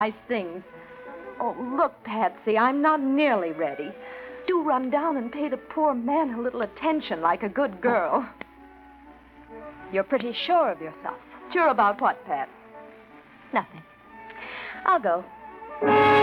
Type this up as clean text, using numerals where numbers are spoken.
nice things. Oh, look, Patsy, I'm not nearly ready. Do run down and pay the poor man a little attention like a good girl. You're pretty sure of yourself. Sure about what, Pat? Nothing. I'll go.